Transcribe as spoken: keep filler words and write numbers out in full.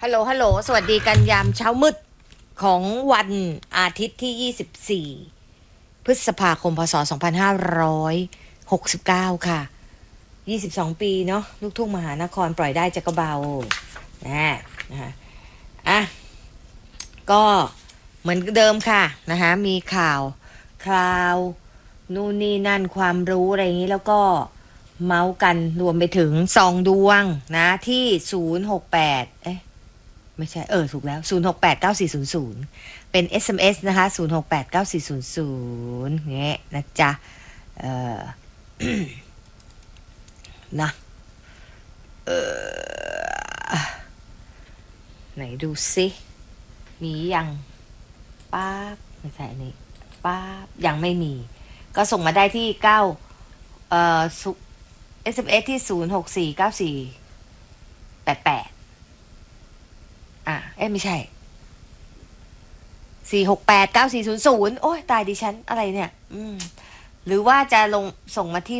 ลโหลฮัลโหลสวัสดีกันยามเช้ามืดของวันอาทิตย์ที่ยี่สิบสี่พฤษภาคมพศสองพันห้าร้อยหกสิบเก้าค่ะยี่สิบสองปีเนาะลูกทุ่งมหานครปล่อยได้จะกระเบานะนะคะอ่ะก็เหมือนเดิมค่ะนะคะมีข่าวคราวนู่นนี่นั่นความรู้อะไรอย่างนี้แล้วก็เมาส์กันรวมไปถึงซองดวงนะที่ศูนย์หกแปดเอ๊ะไม่ใช่เออถูกแล้วศูนย์หกแปด เก้าสี่ศูนย์ศูนย์เป็น เอส เอ็ม เอส นะคะศูนย์หกแปด เก้าสี่ศูนย์ศูนย์เงี้ยนะจ๊ะเออ นะเออไหนดูซิมียังป๊าบไม่ใช่อันนี้ป๊าบยังไม่มีก็ส่งมาได้ที่เก้าเอ่อ เอส เอ็ม เอส ที่ศูนย์หกสี่ เก้าสี่ แปดแปดอ่ะเอ๊ะไม่ใช่สี่หกแปด เก้าสี่ศูนย์ศูนย์โอ้ยตายดิฉันอะไรเนี่ยอืมหรือว่าจะลงส่งมาที่